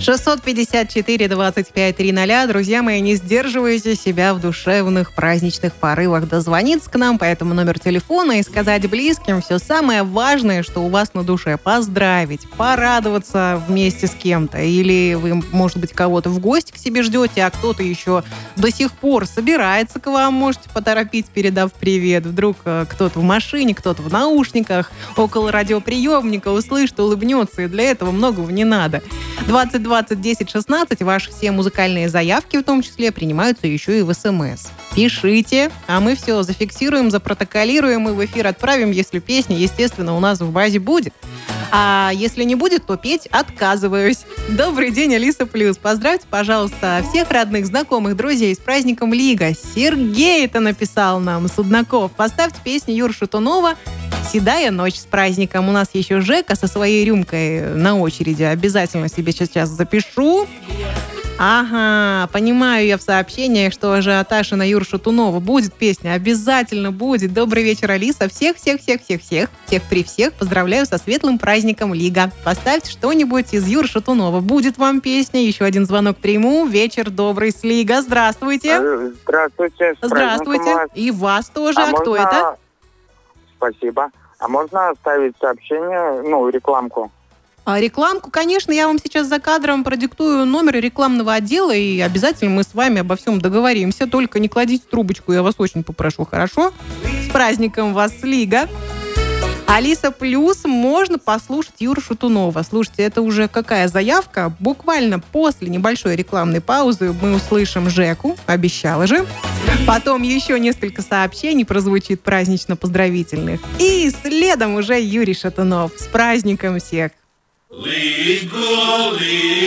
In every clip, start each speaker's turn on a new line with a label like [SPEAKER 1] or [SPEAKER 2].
[SPEAKER 1] 654-25-00. Друзья мои, не сдерживайте себя в душевных праздничных порывах дозвониться к нам по этому номеру телефона и сказать близким все самое важное, что у вас на душе. Поздравить, порадоваться вместе с кем-то. Или вы, может быть, кого-то в гости к себе ждете, а кто-то еще до сих пор собирается к вам. Можете поторопить, передав привет. Вдруг кто-то в машине, кто-то в наушниках, около радиоприемника услышит, улыбнется. И для этого многого не надо. 2020-10-16. Ваши все музыкальные заявки, в том числе, принимаются еще и в СМС. Пишите, а мы все зафиксируем, запротоколируем и в эфир отправим, если песня, естественно, у нас в базе будет. А если не будет, то петь отказываюсь. Добрый день, Алиса Плюс. Поздравьте, пожалуйста, всех родных, знакомых, друзей с праздником Лига. Сергей это написал нам, Суднаков. Поставьте песню Юры Шатунова «Седая ночь» с праздником. У нас еще Жека со своей рюмкой на очереди. Обязательно себе сейчас запишу. Ага, понимаю я в сообщениях, что ажиотаж на Юру Шатунова. Будет песня, обязательно будет. Добрый вечер, Алиса. Всех при всех поздравляю со светлым праздником Лига. Поставьте что-нибудь из Юры Шатунова. Будет вам песня. Еще один звонок приму. Вечер добрый с Лига. Здравствуйте.
[SPEAKER 2] Здравствуйте.
[SPEAKER 1] Здравствуйте.
[SPEAKER 2] Вас.
[SPEAKER 1] И вас тоже. А кто это?
[SPEAKER 2] Спасибо. А можно оставить сообщение, рекламку?
[SPEAKER 1] А рекламку, конечно, я вам сейчас за кадром продиктую номер рекламного отдела, и обязательно мы с вами обо всем договоримся. Только не кладите трубочку, я вас очень попрошу, хорошо? С праздником вас, Лига! Алиса Плюс, можно послушать Юру Шатунова. Слушайте, это уже какая заявка? Буквально после небольшой рекламной паузы мы услышим Жеку, обещала же. Потом еще несколько сообщений прозвучит празднично-поздравительных. И следом уже Юрий Шатунов. С праздником всех!
[SPEAKER 3] Лиго.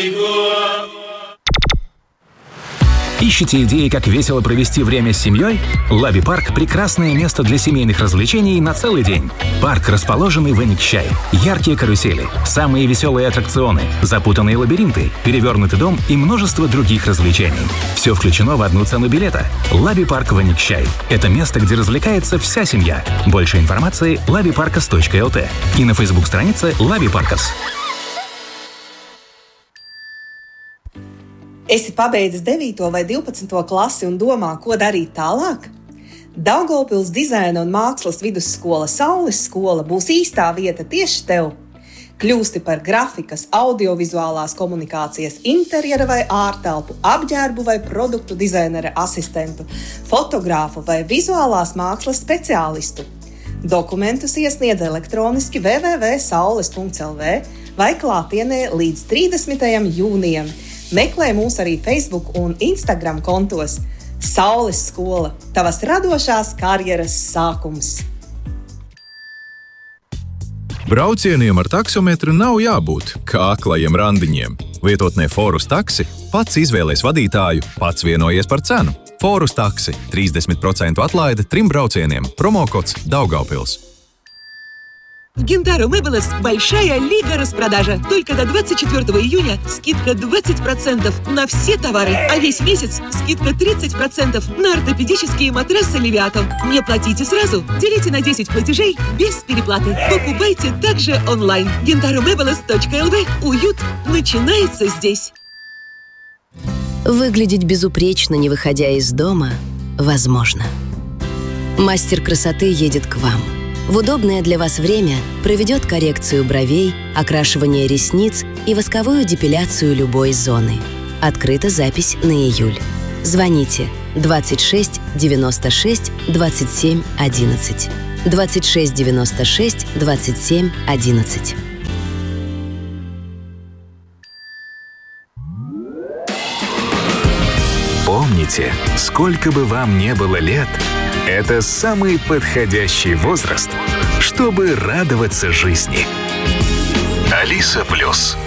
[SPEAKER 4] Ищете идеи, как весело провести время с семьей? Лаби Парк – прекрасное место для семейных развлечений на целый день. Парк, расположенный в Эникчай. Яркие карусели, самые веселые аттракционы, запутанные лабиринты, перевернутый дом и множество других развлечений. Все включено в одну цену билета. Лаби Парк в Эникчай. Это место, где развлекается вся семья. Больше информации – labiparkas.lt и на фейсбук-странице Лаби Паркас.
[SPEAKER 5] Esi pabeidzis 9. vai 12. klasi un domā, ko darīt tālāk? Daugavpils dizaina un mākslas vidusskola Saules skola būs īstā vieta tieši tev. Kļūsti par grafikas, audiovizuālās komunikācijas, interjera vai ārtelpu, apģērbu vai produktu dizainera asistentu, fotogrāfu vai vizuālās mākslas speciālistu. Dokumentus iesniedz elektroniski www.saules.lv vai klātienē līdz 30. jūnijam. Meklē mūs arī Facebook un Instagram kontos. Saules skola – tavas radošās karjeras sākums.
[SPEAKER 6] Braucieniem ar taksometru nav jābūt kā aklajiem randiņiem. Lietotnē Forus taksi pats izvēlēs vadītāju, pats vienojies par cenu. Forus taksi – 30% atlaide 3 braucieniem. Promokods Daugavpils.
[SPEAKER 7] В Гентаро Мэблес большая лига распродажа. Только до 24 июня скидка 20% на все товары, а весь месяц скидка 30% на ортопедические матрасы Левиатан. Не платите сразу, делите на 10 платежей без переплаты. Покупайте также онлайн. GentaroMebles.lv. Уют начинается здесь.
[SPEAKER 8] Выглядеть безупречно, не выходя из дома, возможно. Мастер красоты едет к вам. В удобное для вас время проведет коррекцию бровей, окрашивание ресниц и восковую депиляцию любой зоны. Открыта запись на июль. Звоните 26 96 27 11. 26 96 27 11.
[SPEAKER 4] Помните, сколько бы вам ни было лет, это самый подходящий возраст, чтобы радоваться жизни. Алиса Плюс.